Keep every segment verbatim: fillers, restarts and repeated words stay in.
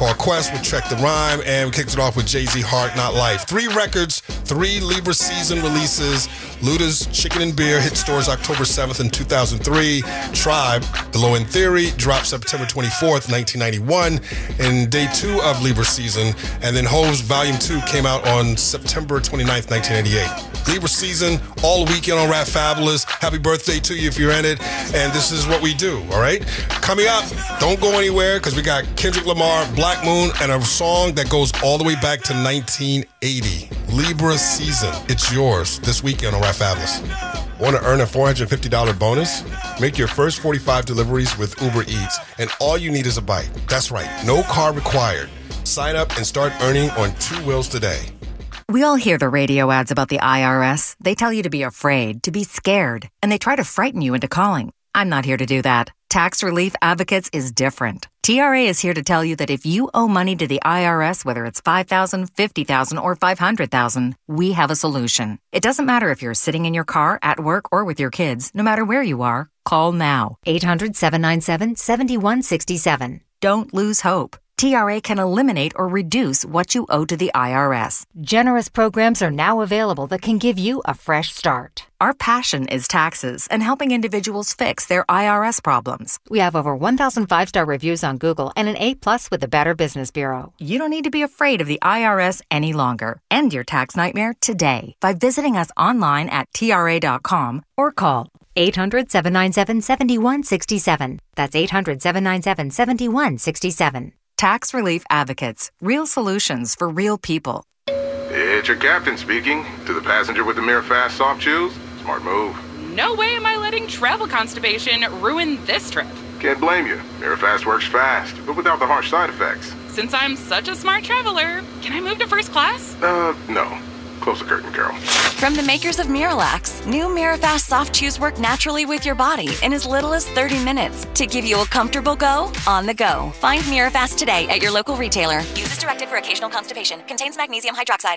Far Quest with Trek the Rhyme, and we kicked it off with Jay-Z, Hard Not Life. Three records, three Libra season releases. Luda's Chicken and Beer hit stores October seventh in two thousand three. Tribe, The Low End Theory, dropped September twenty-fourth, nineteen ninety-one, in day two of Libra season. And then Hove's Volume two came out on September twenty-ninth, nineteen eighty-eight. Libra season, all weekend on Rap Fabulous. Happy birthday to you if you're in it. And this is what we do, all right? Coming up, don't go anywhere, because we got Kendrick Lamar, Black Moon, and a song that goes all the way back to nineteen eighty. Libra season. It's yours this weekend on Rap Fabulous. Want to earn a four hundred fifty dollars bonus? Make your first forty-five deliveries with Uber Eats, and all you need is a bite. That's right, no car required. Sign up and start earning on two wheels today. We all hear the radio ads about the I R S. They tell you to be afraid, to be scared, and they try to frighten you into calling. I'm not here to do that. Tax Relief Advocates is different. T R A is here to tell you that if you owe money to the I R S, whether it's five thousand dollars, fifty thousand dollars, or five hundred thousand dollars, we have a solution. It doesn't matter if you're sitting in your car, at work, or with your kids. No matter where you are, call now. eight hundred, seven nine seven, seven one six seven. Don't lose hope. T R A can eliminate or reduce what you owe to the I R S. Generous programs are now available that can give you a fresh start. Our passion is taxes and helping individuals fix their I R S problems. We have over one thousand five-star reviews on Google and an A plus with the Better Business Bureau. You don't need to be afraid of the I R S any longer. End your tax nightmare today by visiting us online at T R A dot com or call eight hundred, seven nine seven, seven one six seven. That's eight hundred, seven nine seven, seven one six seven. Tax Relief Advocates. Real solutions for real people. It's your captain speaking. To the passenger with the Mirror Fast soft chews, smart move. No way am I letting travel constipation ruin this trip. Can't blame you. Mirror Fast works fast, but without the harsh side effects. Since I'm such a smart traveler, can I move to first class? Uh, no. Close the curtain, girl. From the makers of Miralax, new Mirafast soft chews work naturally with your body in as little as thirty minutes to give you a comfortable go on the go. Find Mirafast today at your local retailer. Use as directed for occasional constipation. Contains magnesium hydroxide.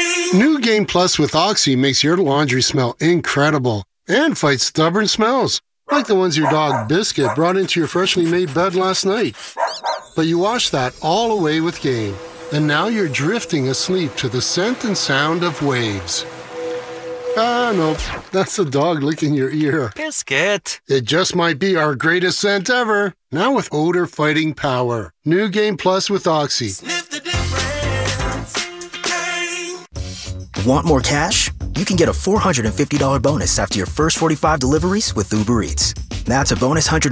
New Game Plus with Oxy makes your laundry smell incredible and fights stubborn smells, like the ones your dog Biscuit brought into your freshly made bed last night. But you wash that all away with Game. And now you're drifting asleep to the scent and sound of waves. Ah, no, that's the dog licking your ear. Biscuit. It just might be our greatest scent ever. Now with odor-fighting power. New Game Plus with Oxy. Sniff the difference. Game. Want more cash? You can get a four hundred fifty dollars bonus after your first forty-five deliveries with Uber Eats. That's a bonus one hundred